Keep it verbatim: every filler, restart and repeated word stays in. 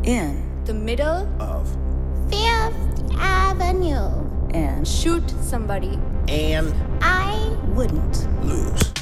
in the middle of Fifth Avenue. and shoot somebody and I wouldn't lose.